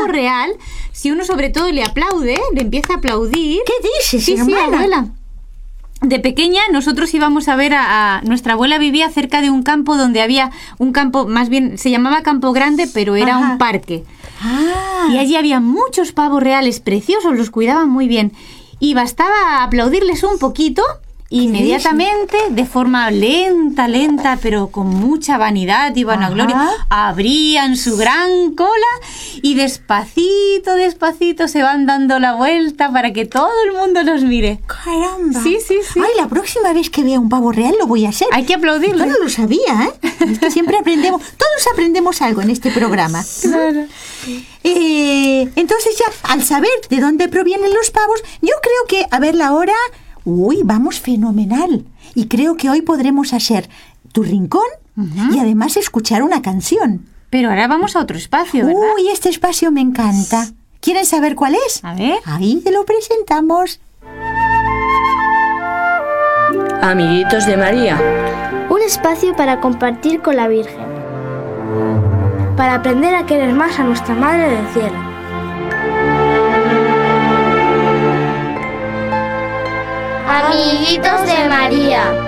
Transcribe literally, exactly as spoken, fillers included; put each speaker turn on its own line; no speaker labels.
real, si uno sobre todo le aplaude, le empieza a aplaudir...
¿Qué dices,
sí,
hermana?
Sí, abuela. De pequeña nosotros íbamos a ver a, a... Nuestra abuela vivía cerca de un campo donde había un campo, más bien se llamaba Campo Grande, pero era
Ajá.
un parque.
Ah.
Y allí había muchos pavos reales preciosos, los cuidaban muy bien. Y bastaba aplaudirles un poquito... Inmediatamente, de forma lenta, lenta, pero con mucha vanidad y vanagloria,
Ajá.
abrían su gran cola y despacito, despacito se van dando la vuelta para que todo el mundo los mire.
Caramba.
Sí, sí, sí.
Ay, la próxima vez que vea un pavo real lo voy a hacer.
Hay que aplaudirle.
Yo no lo sabía, ¿eh? Es que siempre aprendemos, todos aprendemos algo en este programa.
Claro.
Eh, entonces ya, al saber de dónde provienen los pavos, yo creo que, a ver la hora... Uy, vamos fenomenal. Y creo que hoy podremos hacer tu rincón uh-huh. y además escuchar una canción.
Pero ahora vamos a otro espacio, ¿verdad?
Uy, este espacio me encanta. ¿Quieren saber cuál es?
A ver.
Ahí te lo presentamos.
Amiguitos de María.
Un espacio para compartir con la Virgen. Para aprender a querer más a nuestra Madre del Cielo.
Amiguitos de María.